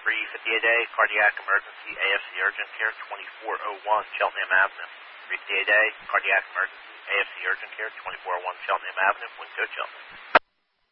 358A, cardiac emergency, AFC urgent care, 2401 Cheltenham Avenue. 358A, cardiac emergency, AFC urgent care, 2401 Cheltenham Avenue, Wingfield, Cheltenham.